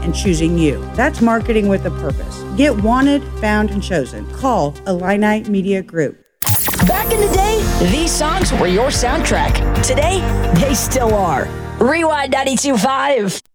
and choosing you. That's marketing with a purpose. Get wanted, found, and chosen. Call Illini Media Group. Back in the day, these songs were your soundtrack. Today, they still are. Rewind 92.5.